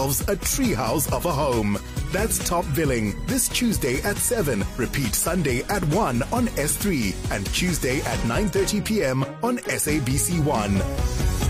yourselves a treehouse of a home. That's Top Billing this Tuesday at 7. Repeat Sunday at 1 on S3 and Tuesday at 9:30 p.m. on SABC1.